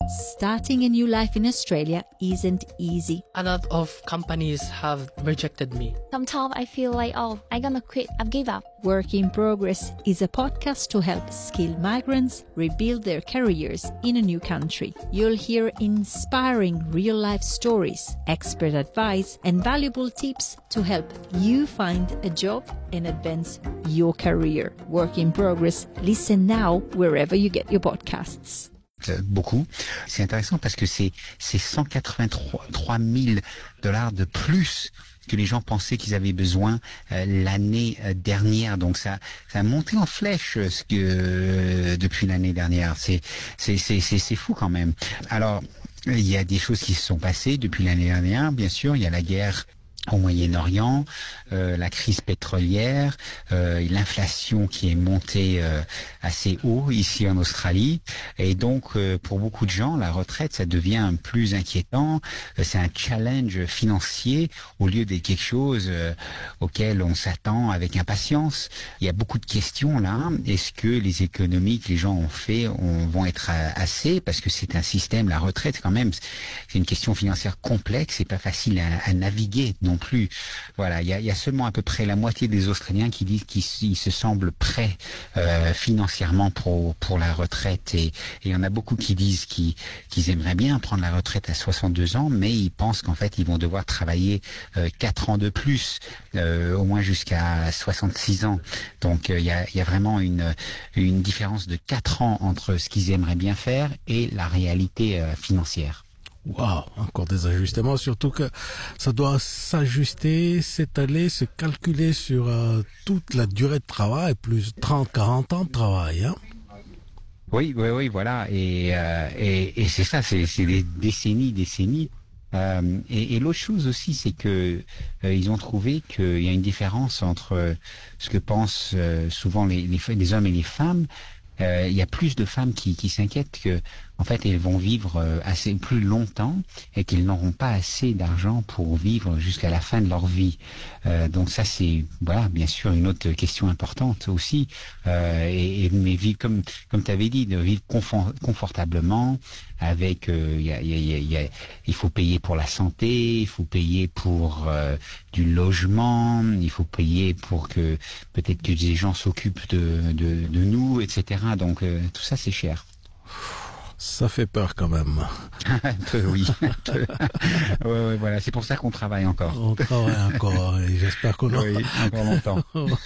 Starting a new life in Australia isn't easy. A lot of companies have rejected me. Sometimes I feel like, I'm gonna quit, I've give up. Work in Progress is a podcast to help skilled migrants rebuild their careers in a new country. You'll hear inspiring real-life stories, expert advice, and valuable tips to help you find a job and advance your career. Work in Progress. Listen now wherever you get your podcasts. Beaucoup. C'est intéressant parce que c'est 183 000 $ de plus que les gens pensaient qu'ils avaient besoin l'année dernière. Donc ça a monté en flèche depuis l'année dernière. C'est fou quand même. Alors il y a des choses qui se sont passées depuis l'année dernière. Bien sûr, il y a la guerre au Moyen-Orient, la crise pétrolière, l'inflation qui est montée assez haut ici en Australie, et donc pour beaucoup de gens la retraite ça devient plus inquiétant, c'est un challenge financier au lieu de quelque chose auquel on s'attend avec impatience. Il y a beaucoup de questions là. Est-ce que les économies que les gens ont fait vont être assez, parce que c'est un système, la retraite quand même, c'est une question financière complexe, c'est pas facile à naviguer non plus. Voilà, il y a seulement à peu près la moitié des Australiens qui disent qu'ils se semblent prêts financièrement pour la retraite, et il y en a beaucoup qui disent qu'ils aimeraient bien prendre la retraite à 62 ans, mais ils pensent qu'en fait ils vont devoir travailler 4 ans de plus, au moins jusqu'à 66 ans. Donc il y a vraiment une différence de 4 ans entre ce qu'ils aimeraient bien faire et la réalité financière. Wow, encore des ajustements, surtout que ça doit s'ajuster, s'étaler, se calculer sur toute la durée de travail, plus 30-40 ans de travail, hein. Oui, voilà, et c'est ça, c'est des décennies. Et l'autre chose aussi, c'est que ils ont trouvé qu'il y a une différence entre ce que pensent souvent les hommes et les femmes. Il y a plus de femmes qui s'inquiètent que, en fait, elles vont vivre assez plus longtemps et qu'elles n'auront pas assez d'argent pour vivre jusqu'à la fin de leur vie. Donc ça, c'est, voilà, bien sûr, une autre question importante aussi. Mais vivre comme tu avais dit, de vivre confortablement, avec, il faut payer pour la santé, il faut payer pour du logement, il faut payer pour que peut-être que des gens s'occupent de nous, etc. Donc tout ça, c'est cher. Ça fait peur quand même. Un peu, oui. Ouais, voilà. C'est pour ça qu'on travaille encore. On travaille encore, et j'espère qu'on Oui, encore longtemps.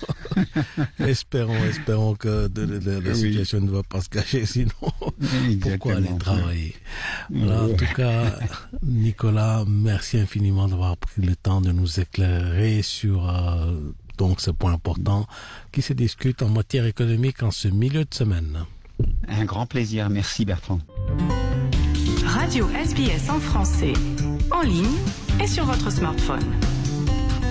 Espérons que la situation ne va pas se cacher, sinon pourquoi aller travailler? Voilà, en tout cas, Nicolas, merci infiniment d'avoir pris le temps de nous éclairer sur donc ce point important qui se discute en matière économique en ce milieu de semaine. Un grand plaisir, merci Bertrand. Radio SBS en français, en ligne et sur votre smartphone.